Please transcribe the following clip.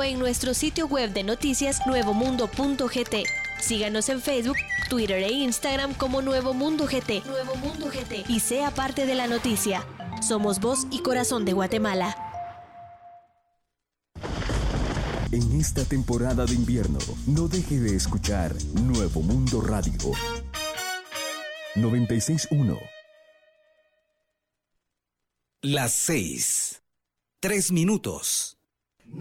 en nuestro sitio web de noticias nuevomundo.gt. Síganos en Facebook, Twitter e Instagram como Nuevo Mundo GT. Nuevo Mundo GT. Y sea parte de la noticia. Somos voz y corazón de Guatemala. En esta temporada de invierno, no deje de escuchar Nuevo Mundo Radio 96.1. Las 6:03.